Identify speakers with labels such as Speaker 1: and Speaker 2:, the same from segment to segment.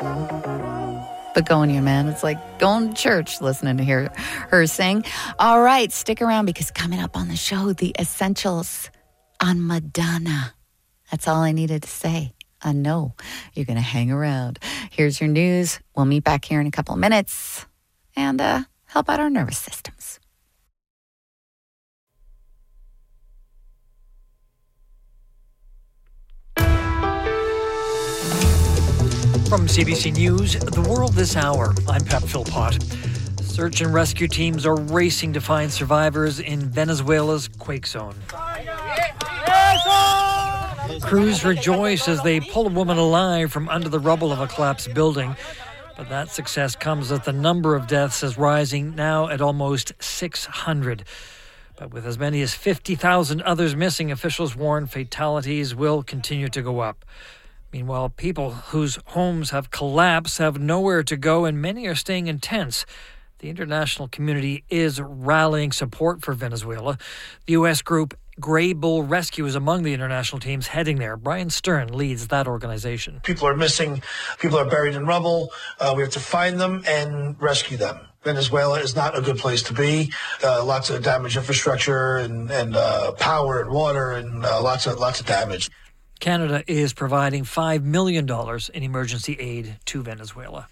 Speaker 1: But Begonia, man, it's like going to church listening to hear her sing. All right, stick around because coming up on the show, the essentials on Madonna. That's all I needed to say. I know you're going to hang around. Here's your news. We'll meet back here in a couple of minutes and help out our nervous systems.
Speaker 2: From CBC News, The World This Hour, I'm Pep Philpott. Search and rescue teams are racing to find survivors in Venezuela's quake zone. Crews rejoice as they pull a woman alive from under the rubble of a collapsed building. But that success comes as the number of deaths is rising, now at almost 600. But with as many as 50,000 others missing, officials warn fatalities will continue to go up. Meanwhile, people whose homes have collapsed have nowhere to go, and many are staying in tents. The international community is rallying support for Venezuela. The U.S. group Grey Bull Rescue is among the international teams heading there. Brian Stern leads that organization.
Speaker 3: People are missing. People are buried in rubble. We have to find them and rescue them. Venezuela is not a good place to be. Lots of damaged infrastructure and power and water and lots of damage.
Speaker 2: Canada is providing $5 million in emergency aid to Venezuela.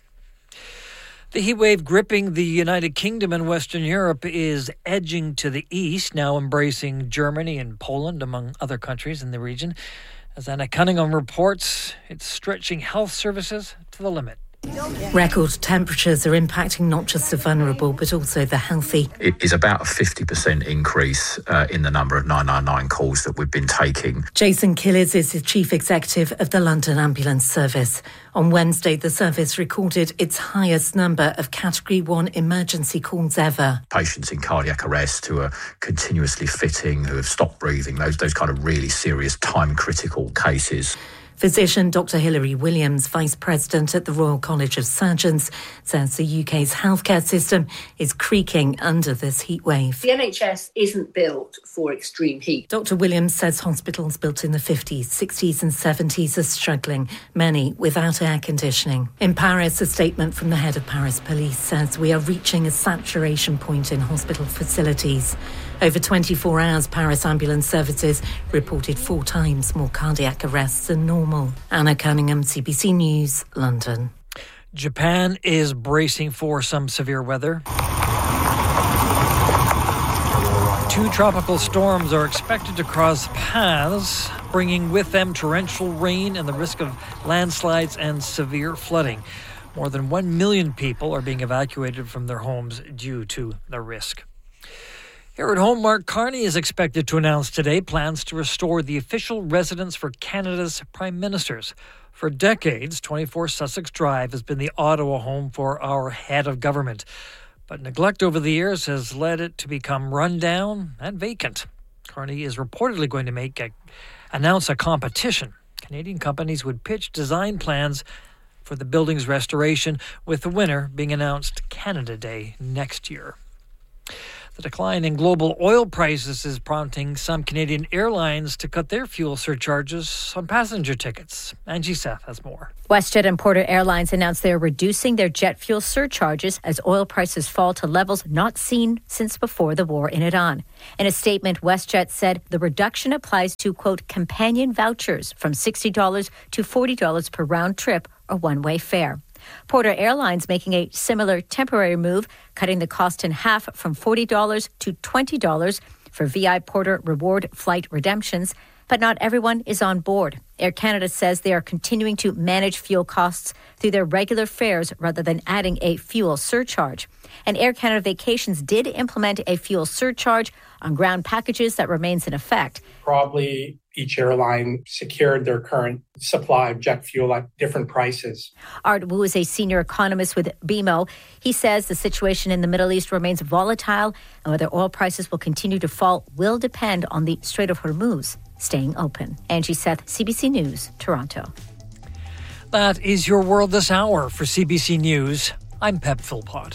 Speaker 2: The heat wave gripping the United Kingdom and Western Europe is edging to the east, now embracing Germany and Poland, among other countries in the region. As Anna Cunningham reports, it's stretching health services to the limit.
Speaker 4: Record temperatures are impacting not just the vulnerable, but also the healthy.
Speaker 5: It is about a 50% increase in the number of 999 calls that we've been taking.
Speaker 4: Jason Killis is the chief executive of the London Ambulance Service. On Wednesday, the service recorded its highest number of Category 1 emergency calls ever.
Speaker 5: Patients in cardiac arrest who are continuously fitting, who have stopped breathing, those kind of really serious time-critical cases.
Speaker 4: Physician Dr Hilary Williams, Vice President at the Royal College of Surgeons, says the UK's healthcare system is creaking under this heatwave.
Speaker 6: The NHS isn't built for extreme heat.
Speaker 4: Dr Williams says hospitals built in the 50s, 60s and 70s are struggling, many without air conditioning. In Paris, a statement from the head of Paris Police says we are reaching a saturation point in hospital facilities. Over 24 hours, Paris ambulance services reported 4 times more cardiac arrests than normal. Anna Cunningham, CBC News, London.
Speaker 2: Japan is bracing for some severe weather. 2 tropical storms are expected to cross paths, bringing with them torrential rain and the risk of landslides and severe flooding. More than 1 million people are being evacuated from their homes due to the risk. Here at home, Mark Carney is expected to announce today plans to restore the official residence for Canada's prime ministers. For decades, 24 Sussex Drive has been the Ottawa home for our head of government. But neglect over the years has led it to become rundown and vacant. Carney is reportedly going to announce a competition. Canadian companies would pitch design plans for the building's restoration, with the winner being announced Canada Day next year. The decline in global oil prices is prompting some Canadian airlines to cut their fuel surcharges on passenger tickets. Angie Seth has more.
Speaker 7: WestJet and Porter Airlines announced they are reducing their jet fuel surcharges as oil prices fall to levels not seen since before the war in Iran. In a statement, WestJet said the reduction applies to, quote, companion vouchers from $60 to $40 per round trip or one-way fare. Porter Airlines making a similar temporary move, cutting the cost in half from $40 to $20 for VI Porter Reward flight redemptions. But not everyone is on board. Air Canada says they are continuing to manage fuel costs through their regular fares rather than adding a fuel surcharge. And Air Canada Vacations did implement a fuel surcharge on ground packages that remains in effect.
Speaker 8: Probably each airline secured their current supply of jet fuel at different prices.
Speaker 7: Art Wu is a senior economist with BMO. He says the situation in the Middle East remains volatile, and whether oil prices will continue to fall will depend on the Strait of Hormuz staying open. Angie Seth, CBC News, Toronto.
Speaker 2: That is your World This Hour. For CBC News, I'm Pep Philpott.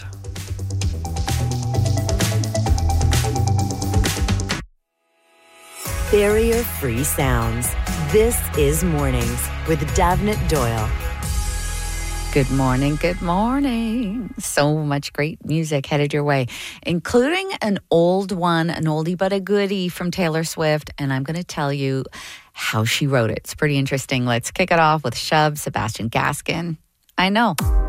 Speaker 9: Barrier-free sounds. This is Mornings with Davnit Doyle.
Speaker 1: Good morning, good morning. So much great music headed your way, including an old one, an oldie but a goodie from Taylor Swift. And I'm going to tell you how she wrote it. It's pretty interesting. Let's kick it off with Shub, Sebastian Gaskin. I know.